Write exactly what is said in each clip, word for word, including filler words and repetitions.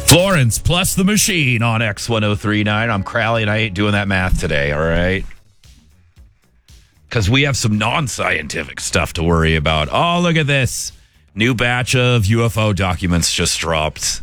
Florence plus the machine on X ten thirty-nine. I'm Crowley, and I ain't doing that math today, all right? Because we have some non-scientific stuff to worry about. Oh, look at this. New batch of U F O documents just dropped.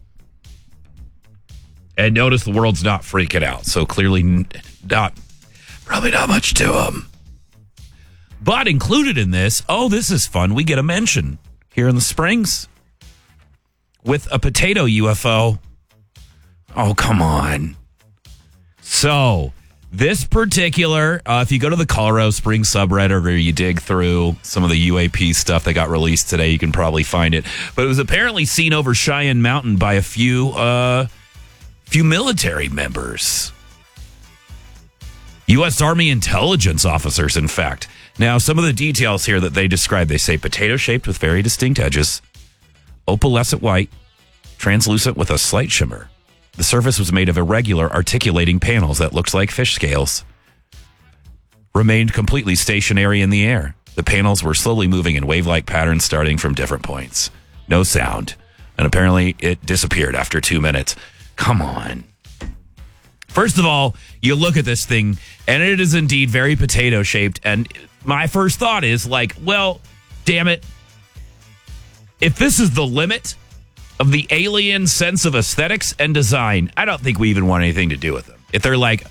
And notice the world's not freaking out, so clearly not, probably not much to them. But included in this, oh, this is fun. We get a mention here in the Springs with a potato U F O. Oh, come on. So, this particular, uh, if you go to the Colorado Springs subreddit or you dig through some of the U A P stuff that got released today, you can probably find it. But it was apparently seen over Cheyenne Mountain by a few, uh, few military members. U S Army intelligence officers, in fact. Now, some of the details here that they describe, they say potato-shaped with very distinct edges, opalescent white, translucent with a slight shimmer. The surface was made of irregular articulating panels that looked like fish scales. Remained completely stationary in the air. The panels were slowly moving in wave-like patterns starting from different points. No sound. And apparently it disappeared after two minutes. Come on. First of all, you look at this thing, and it is indeed very potato-shaped. And my first thought is like, well, damn it. If this is the limit of the alien sense of aesthetics and design, I don't think we even want anything to do with them. If they're like,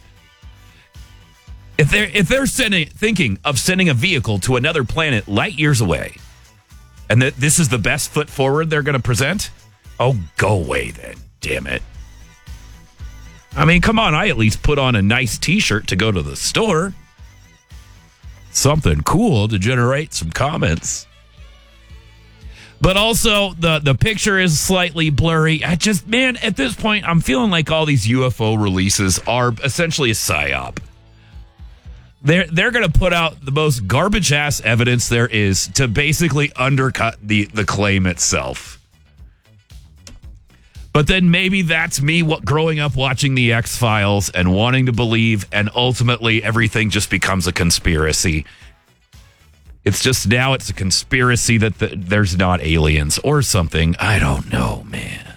if they're if they're sending, thinking of sending a vehicle to another planet light years away, and that this is the best foot forward they're going to present, oh, go away then, damn it. I mean, come on, I at least put on a nice T-shirt to go to the store. Something cool to generate some comments. But also, the, the picture is slightly blurry. I just, man, at this point, I'm feeling like all these U F O releases are essentially a psyop. They're, they're going to put out the most garbage-ass evidence there is to basically undercut the, the claim itself. But then maybe that's me what, growing up watching the X-Files and wanting to believe, and ultimately everything just becomes a conspiracy. It's just now it's a conspiracy that the, there's not aliens or something. I don't know, man.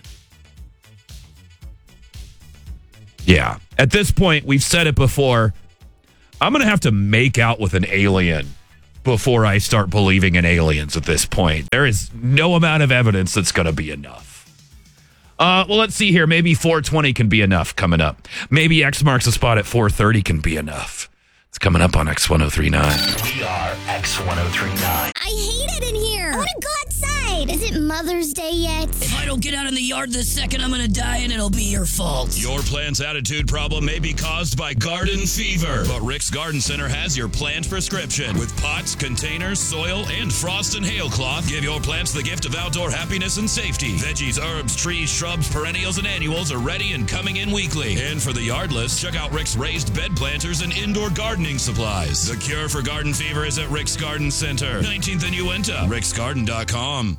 Yeah. At this point, we've said it before. I'm going to have to make out with an alien before I start believing in aliens at this point. There is no amount of evidence that's going to be enough. Uh, well, let's see here. Maybe four twenty can be enough coming up. Maybe X marks the spot at four thirty can be enough. It's coming up on X ten thirty-nine. We are X ten thirty-nine. I hate it in here. I want to go outside. Is it Mother's Day yet? If I don't get out in the yard this second, I'm going to die and it'll be your fault. Your plant's attitude problem may be caused by garden fever, but Rick's Garden Center has your plant prescription. With pots, containers, soil, and frost and hail cloth, give your plants the gift of outdoor happiness and safety. Veggies, herbs, trees, shrubs, perennials, and annuals are ready and coming in weekly. And for the yardless, check out Rick's raised bed planters and indoor gardening supplies. The cure for garden fever is at Rick's Garden Center, nineteenth and Uinta, ricks garden dot com.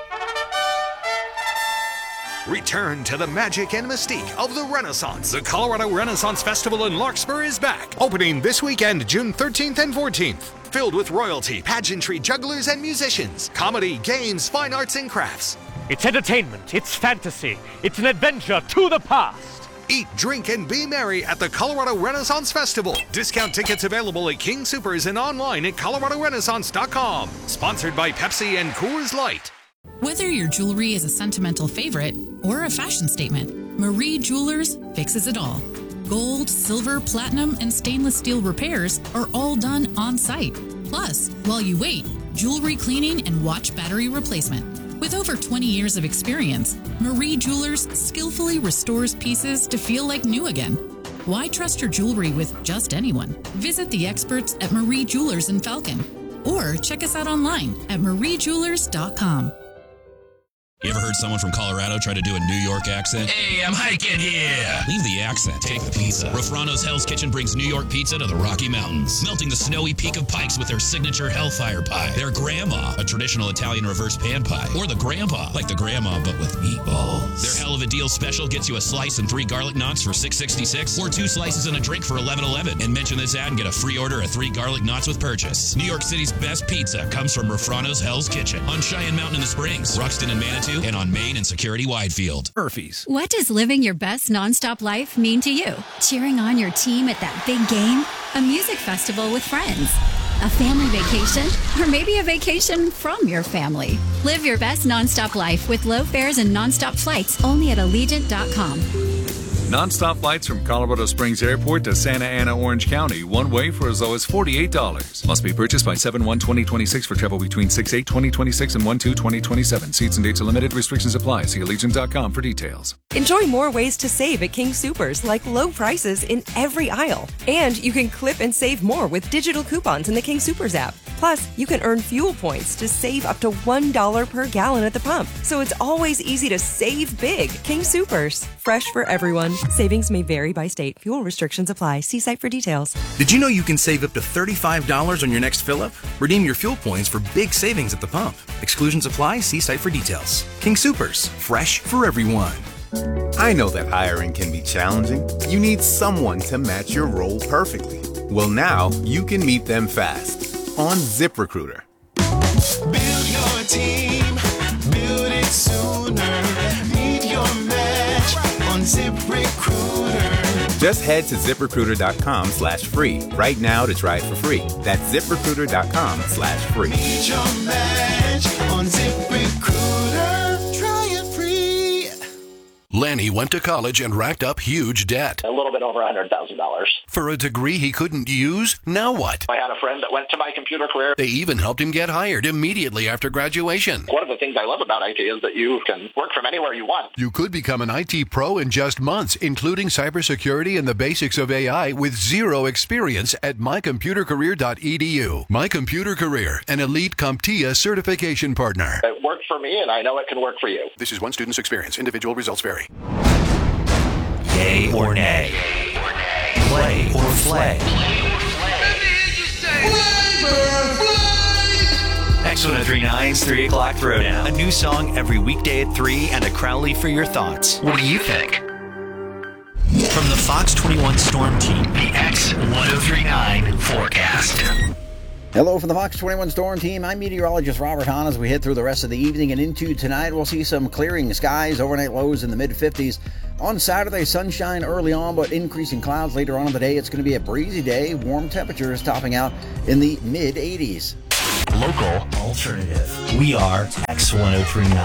Return to the magic and mystique of the Renaissance. The Colorado Renaissance Festival in Larkspur is back, opening this weekend, June thirteenth and fourteenth. Filled with royalty, pageantry, jugglers, and musicians, comedy, games, fine arts, and crafts. It's entertainment, it's fantasy, it's an adventure to the past. Eat, drink, and be merry at the Colorado Renaissance Festival. Discount tickets available at King Soopers and online at colorado renaissance dot com. Sponsored by Pepsi and Coors Light. Whether your jewelry is a sentimental favorite or a fashion statement, Marie Jewelers fixes it all. Gold, silver, platinum, and stainless steel repairs are all done on site. Plus, while you wait, jewelry cleaning and watch battery replacement. With over twenty years of experience, Marie Jewelers skillfully restores pieces to feel like new again. Why trust your jewelry with just anyone? Visit the experts at Marie Jewelers in Falcon or check us out online at marie jewelers dot com. You ever heard someone from Colorado try to do a New York accent? Hey, I'm hiking here. Leave the accent. Take the pizza. Rafrano's Hell's Kitchen brings New York pizza to the Rocky Mountains, melting the snowy peak of Pikes with their signature Hellfire Pie, their Grandma, a traditional Italian reverse pan pie, or the Grandpa, like the Grandma but with meatballs. Their Hell of a Deal special gets you a slice and three garlic knots for six sixty-six, or two slices and a drink for eleven eleven. And mention this ad and get a free order of three garlic knots with purchase. New York City's best pizza comes from Rafrano's Hell's Kitchen on Cheyenne Mountain in the Springs, Ruxton and Manatee, two and on Main and Security Widefield. Murphy's. What does living your best nonstop life mean to you? Cheering on your team at that big game? A music festival with friends? A family vacation? Or maybe a vacation from your family? Live your best nonstop life with low fares and nonstop flights only at Allegiant dot com. Non-stop flights from Colorado Springs Airport to Santa Ana, Orange County, one way for as low as forty-eight dollars. Must be purchased by seven one twenty twenty-six for travel between six eight twenty twenty-six and one two twenty twenty-seven. Seats and dates are limited. Restrictions apply. See Allegiant dot com for details. Enjoy more ways to save at King Soopers, like low prices in every aisle. And you can clip and save more with digital coupons in the King Soopers app. Plus, you can earn fuel points to save up to one dollar per gallon at the pump. So it's always easy to save big. King Soopers. Fresh for everyone. Savings may vary by state. Fuel restrictions apply. See site for details. Did you know you can save up to thirty-five dollars on your next fill-up? Redeem your fuel points for big savings at the pump. Exclusions apply. See site for details. King Soopers. Fresh for everyone. I know that hiring can be challenging. You need someone to match your role perfectly. Well, now you can meet them fast on ZipRecruiter. Build your team, build it sooner. Meet your match on ZipRecruiter. Just head to ZipRecruiter.com slash free right now to try it for free. That's ZipRecruiter.com slash free. Meet your match on ZipRecruiter. Try it free. Lanny went to college and racked up huge debt. A little bit over one hundred thousand dollars. For a degree he couldn't use? Now what? I had a friend that went to My Computer Career. They even helped him get hired immediately after graduation. One of the things I love about I T is that you can work from anywhere you want. You could become an I T pro in just months, including cybersecurity and the basics of A I with zero experience at my computer career dot e d u. My Computer Career, an elite CompTIA certification partner. It worked for me, and I know it can work for you. This is one student's experience. Individual results vary. Yay or nay? Play or flay? X one oh three nine's three o'clock Throwdown. A new song every weekday at three and a Crowley for your thoughts. What do you think? From the Fox twenty-one Storm Team, the X one oh three nine forecast. Hello from the Fox twenty-one Storm Team. I'm meteorologist Robert Hahn. As we head through the rest of the evening and into tonight, we'll see some clearing skies, overnight lows in the mid-fifties. On Saturday, sunshine early on, but increasing clouds later on in the day. It's going to be a breezy day. Warm temperatures topping out in the mid-eighties. Local alternative. We are X one oh three nine.